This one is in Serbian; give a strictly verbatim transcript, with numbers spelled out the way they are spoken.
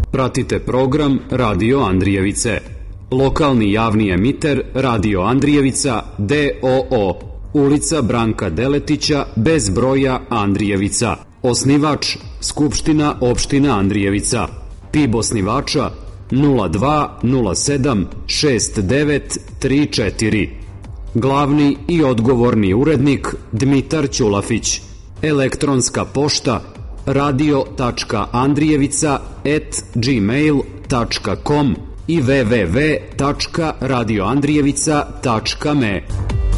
Pratite program Radio Andrijevice. Lokalni javni emiter Radio Andrijevica D O O. Ulica Branka Deletića bez broja Andrijevica. Osnivač Skupština opština Andrijevica. P I B osnivača nula dva nula sedam šest devet tri četiri. Glavni i odgovorni urednik Dmitar Ćulafić. Elektronska pošta radio tačka andrijevica at gmail tačka com i w w w tačka radioandrijevica tačka me.